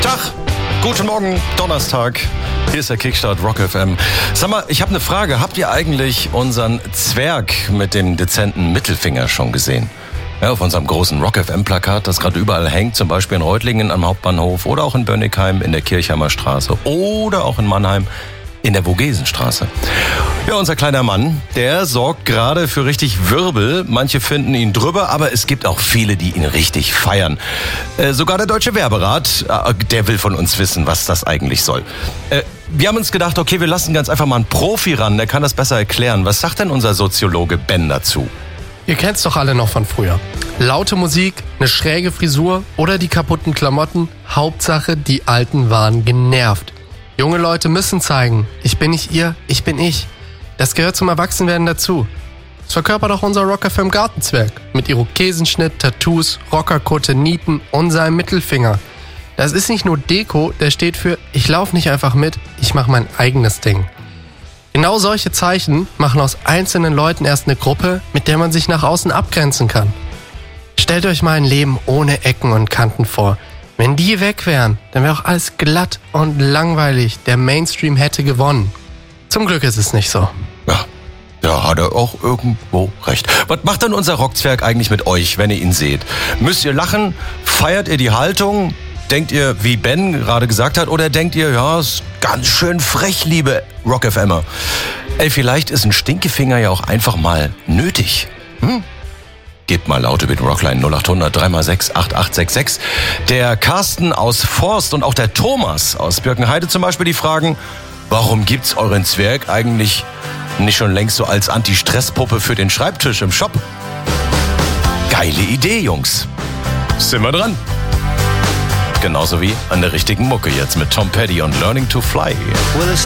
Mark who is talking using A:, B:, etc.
A: Tag, guten Morgen, Donnerstag. Hier ist der Kickstart Rock FM. Sag mal, ich habe eine Frage. Habt ihr eigentlich unseren Zwerg mit dem dezenten Mittelfinger schon gesehen? Ja, auf unserem großen Rock FM-Plakat, das gerade überall hängt, zum Beispiel in Reutlingen am Hauptbahnhof oder auch in Bönnigheim in der Kirchheimer Straße oder auch in Mannheim in der Vogesenstraße. Ja, unser kleiner Mann, der sorgt gerade für richtig Wirbel. Manche finden ihn drüber, aber es gibt auch viele, die ihn richtig feiern. Sogar der Deutsche Werberat, der will von uns wissen, was das eigentlich soll. Wir haben uns gedacht, okay, wir lassen ganz einfach mal einen Profi ran, der kann das besser erklären. Was sagt denn unser Soziologe Ben dazu?
B: Ihr kennt's doch alle noch von früher. Laute Musik, eine schräge Frisur oder die kaputten Klamotten. Hauptsache, die Alten waren genervt. Junge Leute müssen zeigen, ich bin nicht ihr, ich bin ich. Das gehört zum Erwachsenwerden dazu. Das verkörpert auch unser Rock FM Gartenzwerg. Mit Irokesenschnitt, Tattoos, Rockerkutte, Nieten und seinem Mittelfinger. Das ist nicht nur Deko, der steht für, ich laufe nicht einfach mit, ich mache mein eigenes Ding. Genau solche Zeichen machen aus einzelnen Leuten erst eine Gruppe, mit der man sich nach außen abgrenzen kann. Stellt euch mal ein Leben ohne Ecken und Kanten vor. Wenn die weg wären, dann wäre auch alles glatt und langweilig. Der Mainstream hätte gewonnen. Zum Glück ist es nicht so.
A: Ja, hat er auch irgendwo recht. Was macht denn unser Rockzwerg eigentlich mit euch, wenn ihr ihn seht? Müsst ihr lachen? Feiert ihr die Haltung? Denkt ihr, wie Ben gerade gesagt hat? Oder denkt ihr, ja, ist ganz schön frech, liebe Rock FMer? Vielleicht ist ein Stinkefinger ja auch einfach mal nötig. Gebt mal laut über den Rockline 0800 3x6 8866. Der Carsten aus Forst und auch der Thomas aus Birkenheide zum Beispiel, die fragen, warum gibt's euren Zwerg eigentlich nicht schon längst so als Anti-Stress-Puppe für den Schreibtisch im Shop? Geile Idee, Jungs. Sind wir dran? Genauso wie an der richtigen Mucke jetzt mit Tom Petty und Learning to Fly.
C: Well,